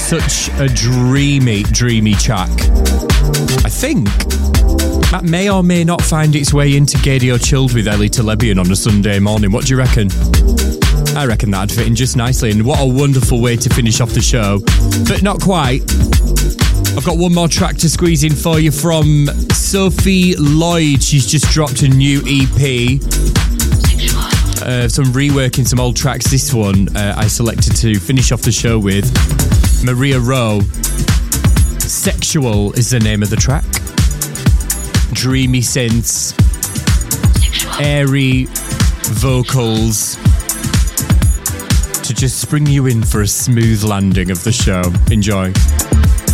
such a dreamy track. I think that may or may not find its way into Gadio Chilled with Ellie Telebian on a Sunday morning. What do you reckon? I reckon that'd fit in just nicely, and what a wonderful way to finish off the show. But not quite. I've got one more track to squeeze in for you from Sophie Lloyd. She's just dropped a new EP. Some reworking some old tracks. This one I selected to finish off the show with. Maria Rowe. Sexual is the name of the track. Dreamy synths, airy vocals to just spring you in for a smooth landing of the show. Enjoy.